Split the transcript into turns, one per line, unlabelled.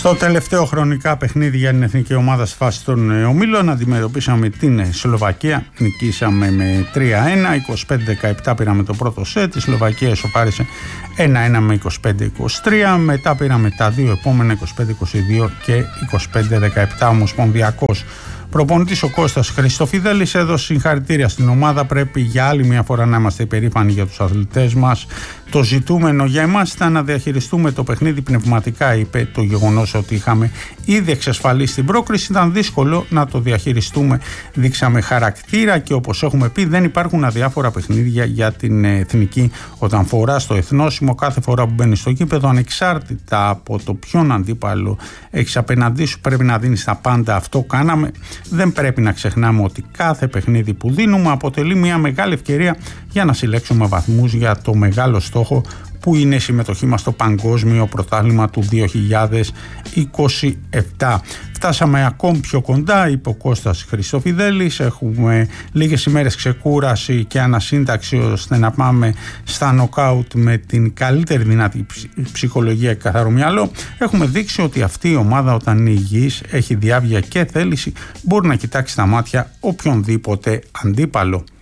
Στο τελευταίο χρονικά παιχνίδι για την εθνική ομάδα στη φάση των ομίλων αντιμετωπίσαμε την Σλοβακία, νικήσαμε με 3-1, 25-17 πήραμε το πρώτο σετ, η Σλοβακία ισοπάρισε 1-1 με 25-23, μετά πήραμε τα δύο επόμενα 25-22 και 25-17. Ομοσπονδιακός προπονητής ο Κώστας Χριστοφιδέλης έδωσε συγχαρητήρια στην ομάδα. Πρέπει για άλλη μια φορά να είμαστε υπερήφανοι για τους αθλητές μας. Το ζητούμενο για εμάς ήταν να διαχειριστούμε το παιχνίδι πνευματικά, είπε. Το γεγονός ότι είχαμε ήδη εξασφαλίσει την πρόκριση ήταν δύσκολο να το διαχειριστούμε. Δείξαμε χαρακτήρα και όπως έχουμε πει δεν υπάρχουν αδιάφορα παιχνίδια για την εθνική. Όταν φοράς το εθνόσημο κάθε φορά που μπαίνεις στο γήπεδο, ανεξάρτητα από το ποιον αντίπαλο έχεις απέναντί σου, πρέπει να δίνεις τα πάντα. Αυτό κάναμε. Δεν πρέπει να ξεχνάμε ότι κάθε παιχνίδι που δίνουμε αποτελεί μια μεγάλη ευκαιρία για να συλλέξουμε βαθμούς για το μεγάλο στόχο που είναι η συμμετοχή μας στο παγκόσμιο πρωτάθλημα του 2027. Φτάσαμε ακόμη πιο κοντά, είπε ο Κώστας Χριστοφιδέλης. Έχουμε λίγες ημέρες ξεκούραση και ανασύνταξη ώστε να πάμε στα νοκάουτ με την καλύτερη δυνατή ψυχολογία και καθαρό μυαλό. Έχουμε δείξει ότι αυτή η ομάδα όταν είναι υγιής, έχει διάβγεια και θέληση, μπορεί να κοιτάξει στα μάτια οποιονδήποτε αντίπαλο.